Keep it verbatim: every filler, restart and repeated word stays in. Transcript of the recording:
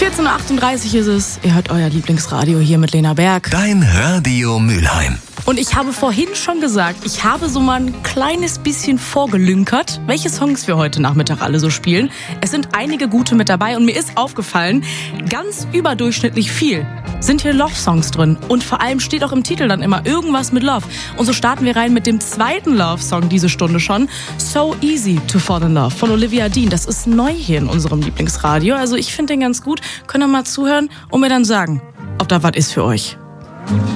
vierzehn Uhr achtunddreißig ist es. Ihr hört euer Lieblingsradio hier mit Lena Berg. Dein Radio Mülheim. Und ich habe vorhin schon gesagt, ich habe so mal ein kleines bisschen vorgelünkert, welche Songs wir heute Nachmittag alle so spielen. Es sind einige gute mit dabei und mir ist aufgefallen, ganz überdurchschnittlich viel sind hier Love-Songs drin. Und vor allem steht auch im Titel dann immer irgendwas mit Love. Und so starten wir rein mit dem zweiten Love-Song diese Stunde schon. So Easy to Fall in Love von Olivia Dean. Das ist neu hier in unserem Lieblingsradio. Also ich finde den ganz gut. Könnt ihr mal zuhören und mir dann sagen, ob da was ist für euch.